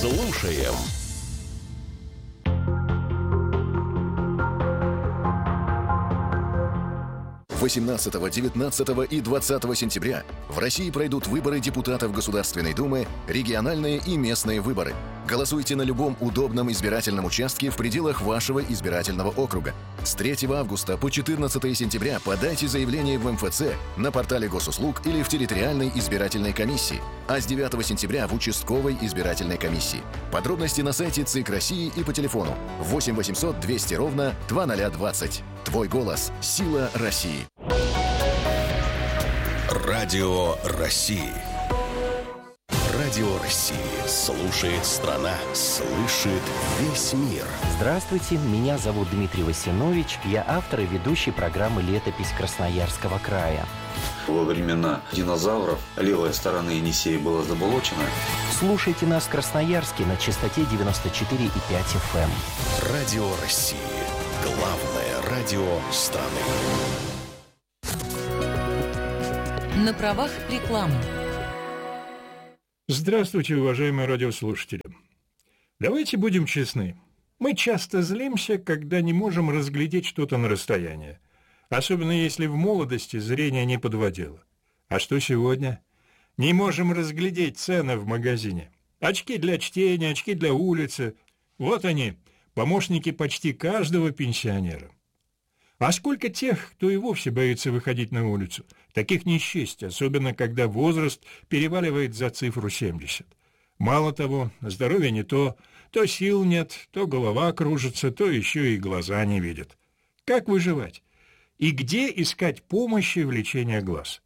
Слушаем. 18, 19 и 20 сентября в России пройдут выборы депутатов Государственной Думы, региональные и местные выборы. Голосуйте на любом удобном избирательном участке в пределах вашего избирательного округа. С 3 августа по 14 сентября подайте заявление в МФЦ, на портале Госуслуг или в территориальной избирательной комиссии, а с 9 сентября в участковой избирательной комиссии. Подробности на сайте ЦИК России и по телефону 8 800 200 ровно 2020. Твой голос – сила России. Радио России. Радио России. Слушает страна. Слышит весь мир. Здравствуйте, меня зовут Дмитрий Васинович. Я автор и ведущий программы «Летопись Красноярского края». Во времена динозавров левая сторона Енисея была заболочена. Слушайте нас в Красноярске на частоте 94,5 FM. Радио России. Главное радио страны. На правах рекламы. Здравствуйте, уважаемые радиослушатели. Давайте будем честны. Мы часто злимся, когда не можем разглядеть что-то на расстоянии. Особенно если в молодости зрение не подводило. А что сегодня? Не можем разглядеть цены в магазине. Очки для чтения, очки для улицы. Вот они, помощники почти каждого пенсионера. А сколько тех, кто и вовсе боится выходить на улицу? Таких не счесть, особенно когда возраст переваливает за цифру 70. Мало того, здоровье не то сил нет, то голова кружится, то еще и глаза не видят. Как выживать? И где искать помощи в лечении глаз?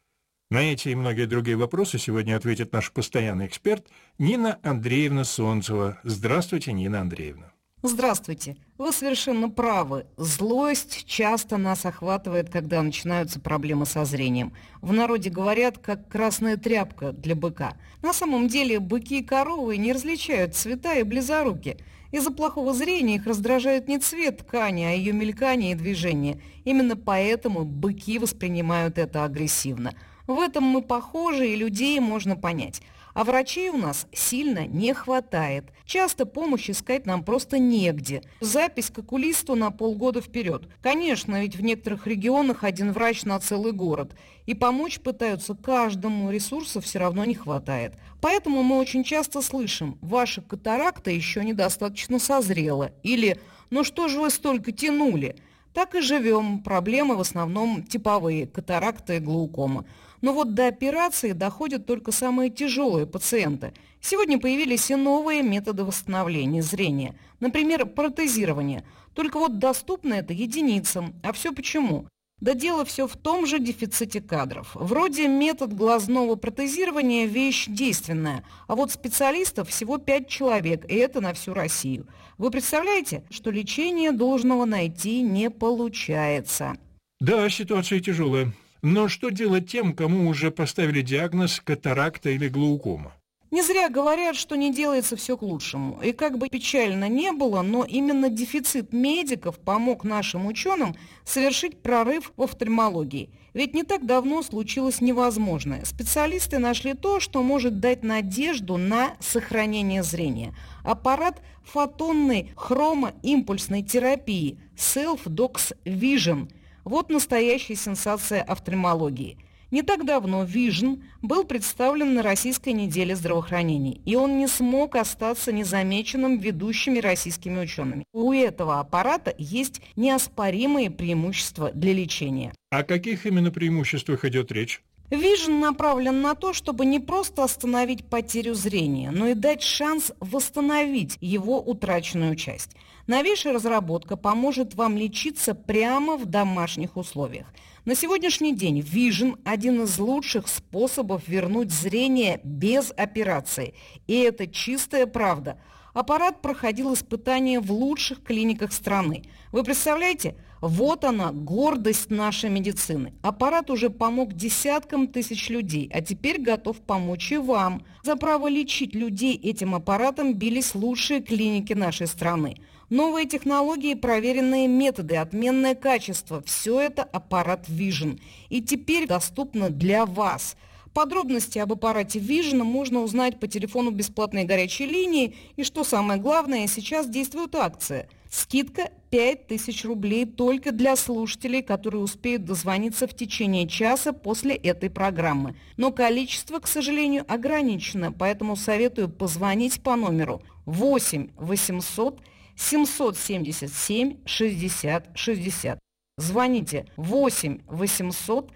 На эти и многие другие вопросы сегодня ответит наш постоянный эксперт Нина Андреевна Солнцева. Здравствуйте, Нина Андреевна. Здравствуйте. Вы совершенно правы. Злость часто нас охватывает, когда начинаются проблемы со зрением. В народе говорят, как красная тряпка для быка. На самом деле быки и коровы не различают цвета и близоруки. Из-за плохого зрения их раздражает не цвет ткани, а ее мелькание и движение. Именно поэтому быки воспринимают это агрессивно. В этом мы похожи, и людей можно понять. А врачей у нас сильно не хватает. Часто помощь искать нам просто негде. Запись к окулисту на полгода вперед. Конечно, ведь в некоторых регионах один врач на целый город. И помочь пытаются каждому, ресурсов все равно не хватает. Поэтому мы очень часто слышим: ваша катаракта еще недостаточно созрела. Или «ну что же вы столько тянули?» Так и живем. Проблемы в основном типовые – катаракта и глаукома. Но вот до операции доходят только самые тяжелые пациенты. Сегодня появились и новые методы восстановления зрения. Например, протезирование. Только вот доступно это единицам. А все почему? Да дело все в том же дефиците кадров. Вроде метод глазного протезирования – вещь действенная, а вот специалистов всего 5 человек, и это на всю Россию. Вы представляете, что лечение должного найти не получается? Да, ситуация тяжелая. Но что делать тем, кому уже поставили диагноз катаракта или глаукома? Не зря говорят, что не делается все к лучшему. И как бы печально не было, но именно дефицит медиков помог нашим ученым совершить прорыв в офтальмологии. Ведь не так давно случилось невозможное. Специалисты нашли то, что может дать надежду на сохранение зрения. Аппарат фотонной хромоимпульсной терапии Self-Dox Vision. Вот настоящая сенсация офтальмологии. Не так давно Vision был представлен на Российской неделе здравоохранения, и он не смог остаться незамеченным ведущими российскими учеными. У этого аппарата есть неоспоримые преимущества для лечения. О каких именно преимуществах идет речь? Vision направлен на то, чтобы не просто остановить потерю зрения, но и дать шанс восстановить его утраченную часть. Новейшая разработка поможет вам лечиться прямо в домашних условиях. На сегодняшний день Vision – один из лучших способов вернуть зрение без операции. И это чистая правда. Аппарат проходил испытания в лучших клиниках страны. Вы представляете? Вот она, гордость нашей медицины. Аппарат уже помог десяткам тысяч людей, а теперь готов помочь и вам. За право лечить людей этим аппаратом бились лучшие клиники нашей страны. Новые технологии, проверенные методы, отменное качество – все это аппарат Vision. И теперь доступно для вас. Подробности об аппарате Vision можно узнать по телефону бесплатной горячей линии. И что самое главное, сейчас действует акция. Скидка 5000 рублей только для слушателей, которые успеют дозвониться в течение часа после этой программы. Но количество, к сожалению, ограничено, поэтому советую позвонить по номеру 8 800 777 60 60. Звоните 8 800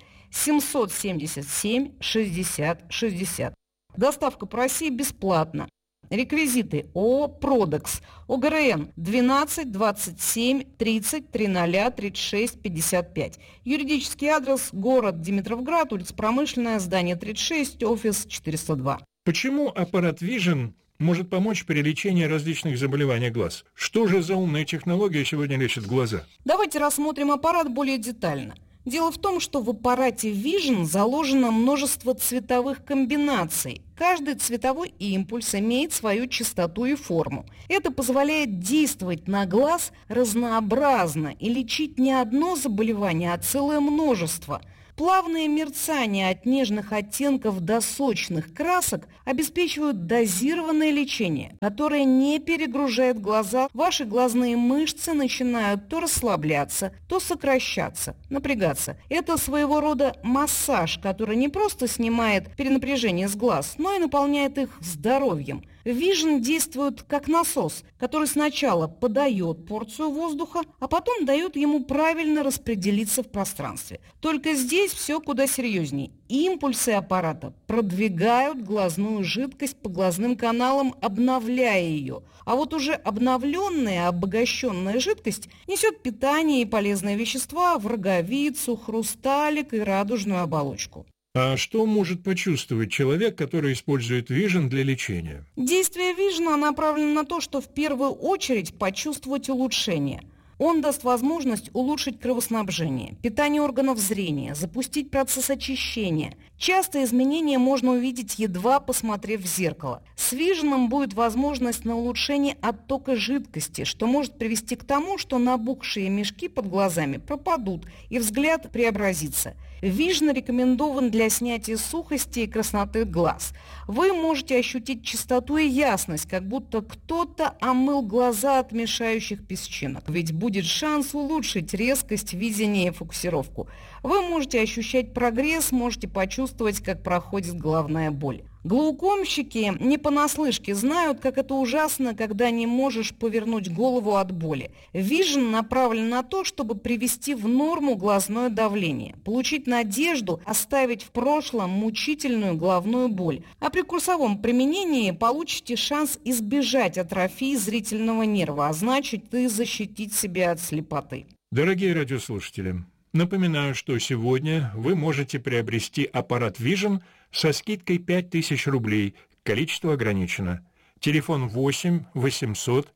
777 60 60. Доставка по России бесплатна. Реквизиты: ООО «Продекс», ОГРН 12 27 30 00 36 55. Юридический адрес: город Димитровград, улица Промышленная, здание 36, офис 402. Почему аппарат Vision может помочь при лечении различных заболеваний глаз? Что же за умная технология сегодня лечит глаза? Давайте рассмотрим аппарат более детально. Дело в том, что в аппарате Vision заложено множество цветовых комбинаций. Каждый цветовой импульс имеет свою частоту и форму. Это позволяет действовать на глаз разнообразно и лечить не одно заболевание, а целое множество. Плавные мерцания от нежных оттенков до сочных красок обеспечивают дозированное лечение, которое не перегружает глаза. Ваши глазные мышцы начинают то расслабляться, то сокращаться, напрягаться. Это своего рода массаж, который не просто снимает перенапряжение с глаз, но и наполняет их здоровьем. Vision действует как насос, который сначала подает порцию воздуха, а потом дает ему правильно распределиться в пространстве. Только здесь все куда серьезней. Импульсы аппарата продвигают глазную жидкость по глазным каналам, обновляя ее. А вот уже обновленная, обогащенная жидкость несет питание и полезные вещества в роговицу, хрусталик и радужную оболочку. А что может почувствовать человек, который использует Vision для лечения? Действие Vision направлено на то, что в первую очередь почувствовать улучшение. Он даст возможность улучшить кровоснабжение, питание органов зрения, запустить процесс очищения. Часто изменения можно увидеть, едва посмотрев в зеркало. С Vision будет возможность на улучшение оттока жидкости, что может привести к тому, что набухшие мешки под глазами пропадут и взгляд преобразится. Vision рекомендован для снятия сухости и красноты глаз. Вы можете ощутить чистоту и ясность, как будто кто-то омыл глаза от мешающих песчинок. Ведь будет шанс улучшить резкость видения и фокусировку. Вы можете ощущать прогресс, можете почувствовать, как проходит головная боль. Глаукомщики не понаслышке знают, как это ужасно, когда не можешь повернуть голову от боли. Vision направлен на то, чтобы привести в норму глазное давление, получить надежду, оставить в прошлом мучительную головную боль. А при курсовом применении получите шанс избежать атрофии зрительного нерва, а значит и защитить себя от слепоты. Дорогие радиослушатели, напоминаю, что сегодня вы можете приобрести аппарат Vision со скидкой 5000 рублей, количество ограничено. Телефон 8 800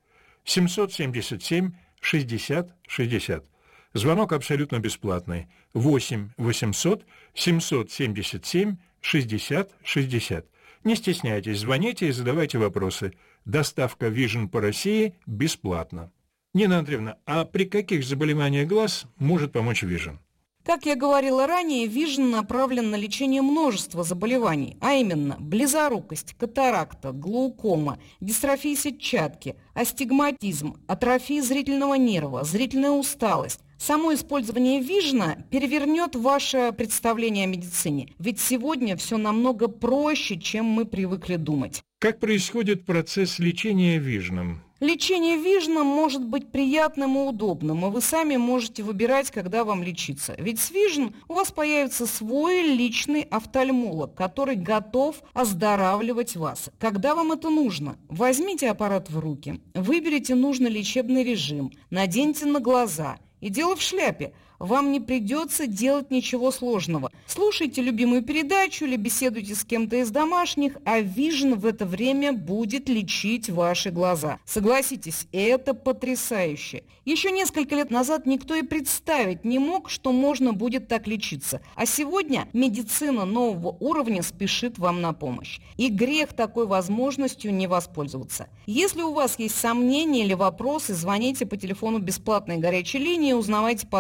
777 60 60. Звонок абсолютно бесплатный. 8 800 777 60 60. Не стесняйтесь, звоните и задавайте вопросы. Доставка Vision по России бесплатна. Нина Андреевна, а при каких заболеваниях глаз может помочь Vision? Как я говорила ранее, Vision направлен на лечение множества заболеваний, а именно близорукость, катаракта, глаукома, дистрофия сетчатки, астигматизм, атрофия зрительного нерва, зрительная усталость. Само использование Vision перевернет ваше представление о медицине, ведь сегодня все намного проще, чем мы привыкли думать. Как происходит процесс лечения Vision? Лечение Vision может быть приятным и удобным, и вы сами можете выбирать, когда вам лечиться. Ведь с Vision у вас появится свой личный офтальмолог, который готов оздоравливать вас. Когда вам это нужно? Возьмите аппарат в руки, выберите нужный лечебный режим, наденьте на глаза. И дело в шляпе. Вам не придется делать ничего сложного. Слушайте любимую передачу или беседуйте с кем-то из домашних, а Vision в это время будет лечить ваши глаза. Согласитесь, это потрясающе. Еще несколько лет назад никто и представить не мог, что можно будет так лечиться. А сегодня медицина нового уровня спешит вам на помощь. И грех такой возможностью не воспользоваться. Если у вас есть сомнения или вопросы, звоните по телефону бесплатной горячей линии, узнавайте подробности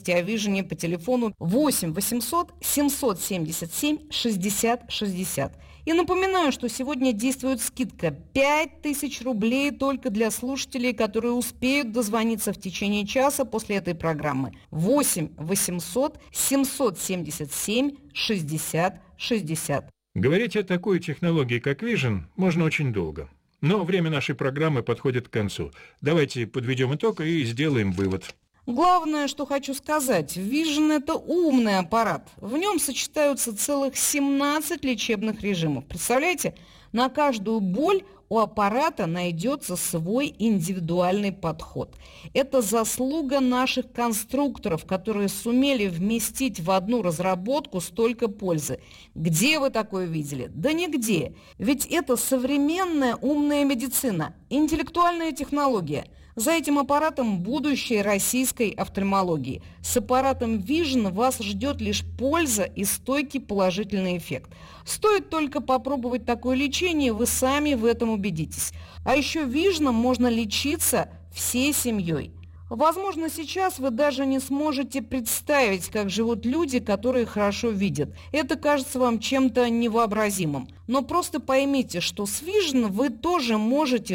подробности о Vision по телефону 8 800 777 60 60. И напоминаю, что сегодня действует скидка 5000 рублей только для слушателей, которые успеют дозвониться в течение часа после этой программы. 8 800 777 60 60. Говорить о такой технологии, как Vision, можно очень долго. Но время нашей программы подходит к концу. Давайте подведем итог и сделаем вывод. Главное, что хочу сказать, Vision – это умный аппарат. В нем сочетаются целых 17 лечебных режимов. Представляете, на каждую боль у аппарата найдется свой индивидуальный подход. Это заслуга наших конструкторов, которые сумели вместить в одну разработку столько пользы. Где вы такое видели? Да нигде. Ведь это современная умная медицина, интеллектуальная технология. За этим аппаратом будущее российской офтальмологии. С аппаратом Vision вас ждет лишь польза и стойкий положительный эффект. Стоит только попробовать такое лечение, вы сами в этом убедитесь. А еще Vision можно лечиться всей семьей. Возможно, сейчас вы даже не сможете представить, как живут люди, которые хорошо видят. Это кажется вам чем-то невообразимым. Но просто поймите, что с Vision вы тоже можете